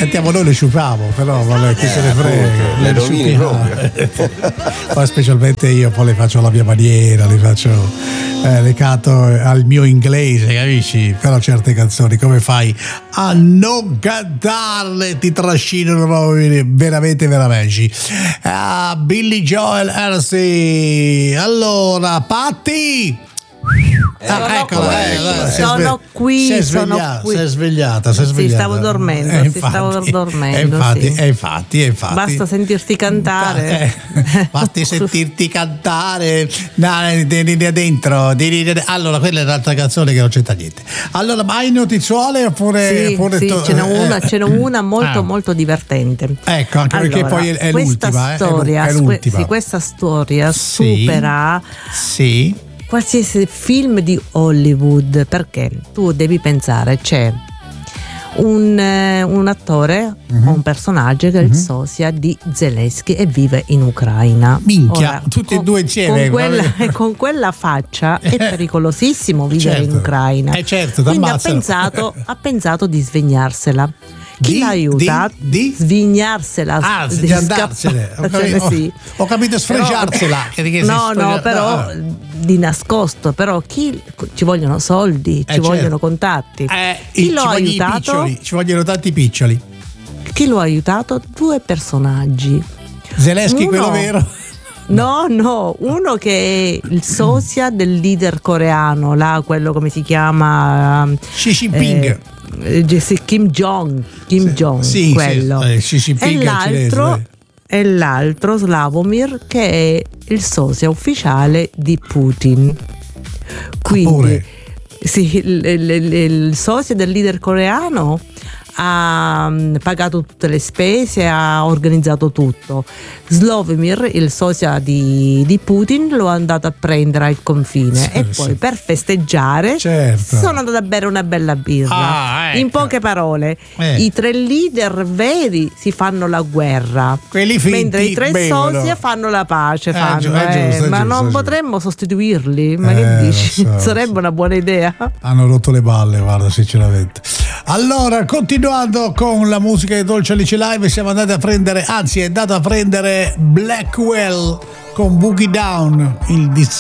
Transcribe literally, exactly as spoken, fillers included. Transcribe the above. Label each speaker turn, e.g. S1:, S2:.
S1: cantiamo noi, le sciupiamo, però vabbè, chi
S2: Eh,
S1: se ne frega,
S2: appunto, le rovini proprio.
S1: poi specialmente io poi le faccio alla mia maniera, le faccio eh, le canto al mio inglese, capisci? Però certe canzoni come fai a non cantarle? Ti trascinano veramente veramente. Ah, Billy Joel Hersey. Allora Patti,
S3: Sono
S1: ah, eccola,
S3: qui,
S1: eh, si è
S3: sono
S1: sve-
S3: qui,
S1: si è
S3: sono
S1: svegliata,
S3: qui.
S1: si è svegliata, si è
S3: Sì,
S1: svegliata.
S3: stavo dormendo,
S1: Eh,
S3: sì, stavo dormendo,
S1: E infatti,
S3: sì.
S1: e infatti, e infatti.
S3: Basta sentirti cantare.
S1: Eh, basti sentirti cantare da, di, di, di dentro. Di, di, di. Allora, quella è un'altra canzone che non c'entra niente. Allora, ma hai notizuole oppure?
S3: Sì,
S1: oppure
S3: sì,
S1: to-
S3: ce n'è una,
S1: eh,
S3: ce n'è una molto
S1: ah.
S3: molto divertente.
S1: Ecco, anche perché
S3: Allora,
S1: poi è, è
S3: questa
S1: l'ultima.
S3: storia,
S1: eh, è l'ultima.
S3: sì, questa storia
S1: Sì.
S3: supera
S1: Sì.
S3: qualsiasi film di Hollywood, perché tu devi pensare, c'è un, eh, un attore
S1: Mhm.
S3: o un personaggio che è il sosia di Zelensky e vive in Ucraina.
S1: Minchia, tutti e due insieme.
S3: Con quella, con quella faccia è pericolosissimo vivere
S1: Certo.
S3: in Ucraina.
S1: Eh, certo,
S3: Quindi ha
S1: t'ammazzano.
S3: pensato, ha pensato di svegnarsela. Chi
S1: Di-
S3: l'ha aiutato?
S1: di- di?
S3: Svignarsela.
S1: Ah, di
S3: di
S1: andarsene. Ho
S3: scapparsene,
S1: capito,
S3: sì.
S1: ho capito, sfregiarsela. Che- che si
S3: No,
S1: sfregia-
S3: no, però
S1: no.
S3: di nascosto, però chi ci vogliono soldi,
S1: Eh,
S3: ci vogliono
S1: certo.
S3: contatti.
S1: Eh,
S3: Chi
S1: ci
S3: lo ha
S1: vogliono i
S3: aiutato?
S1: piccioli, ci vogliono tanti piccioli.
S3: Chi lo ha aiutato? Due personaggi.
S1: Zelensky,
S3: Uno-
S1: quello vero.
S3: No, no, uno che è il sosia del leader coreano, là, quello come si chiama?
S1: Xi Jinping.
S3: Eh, eh, Kim Jong, Kim
S1: Sì,
S3: Jong,
S1: sì,
S3: quello.
S1: sì, eh, Xi Jinping
S3: e
S1: è
S3: l'altro,
S1: cinese,
S3: e l'altro Slavomir, che è il sosia ufficiale di Putin. Quindi,
S1: pure.
S3: sì, il, il- il- il sosia del leader coreano ha mm, pagato tutte le spese, ha organizzato tutto. Slavomir, il sosia di, di Putin, lo è andato a prendere al confine
S1: Sì,
S3: e
S1: sì.
S3: poi per festeggiare
S1: Certo.
S3: sono andato a bere una bella birra.
S1: Ah, ecco.
S3: In poche parole,
S1: Eh.
S3: i tre leader veri si fanno la guerra,
S1: Quelli finti
S3: mentre i tre
S1: bevono.
S3: sosia fanno la pace.
S1: Eh,
S3: fanno,
S1: giu- è
S3: eh.
S1: giusto, è
S3: Ma
S1: giusto,
S3: non
S1: è giusto.
S3: potremmo sostituirli? Ma
S1: Eh,
S3: che
S1: lo
S3: dici?
S1: so, lo
S3: Sarebbe
S1: so.
S3: una buona idea.
S1: Hanno rotto le balle, guarda, sinceramente. Allora, continuando con la musica di Dolce Alice Live, siamo andati a prendere, anzi è andato a prendere Blackwell con Boogie Down, il